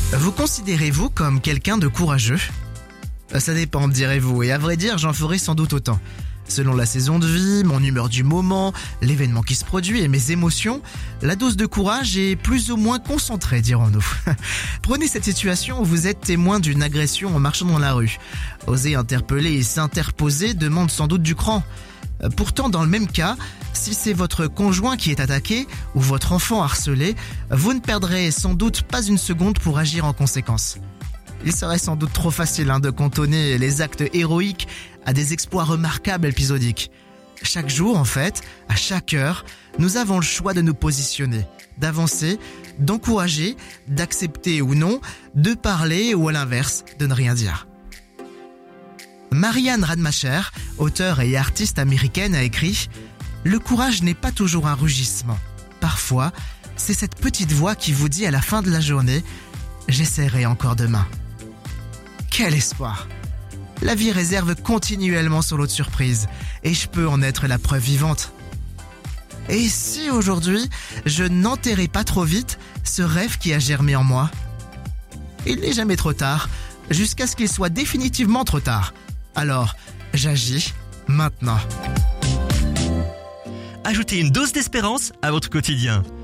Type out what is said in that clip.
Vous considérez-vous comme quelqu'un de courageux ? Ça dépend, direz-vous, et à vrai dire, j'en ferai sans doute autant. Selon la saison de vie, mon humeur du moment, l'événement qui se produit et mes émotions, la dose de courage est plus ou moins concentrée, dirons-nous. Prenez cette situation où vous êtes témoin d'une agression en marchant dans la rue. Oser interpeller et s'interposer demande sans doute du cran. Pourtant, dans le même cas, si c'est votre conjoint qui est attaqué ou votre enfant harcelé, vous ne perdrez sans doute pas une seconde pour agir en conséquence. Il serait sans doute trop facile de cantonner les actes héroïques à des exploits remarquables épisodiques. Chaque jour, en fait, à chaque heure, nous avons le choix de nous positionner, d'avancer, d'encourager, d'accepter ou non, de parler ou à l'inverse, de ne rien dire. Marianne Radmacher, auteure et artiste américaine, a écrit « Le courage n'est pas toujours un rugissement. Parfois, c'est cette petite voix qui vous dit à la fin de la journée « J'essaierai encore demain ». Quel espoir! La vie réserve continuellement son lot de surprises et je peux en être la preuve vivante. Et si aujourd'hui, je n'enterrais pas trop vite ce rêve qui a germé en moi? Il n'est jamais trop tard, jusqu'à ce qu'il soit définitivement trop tard. Alors, j'agis maintenant. Ajoutez une dose d'espérance à votre quotidien.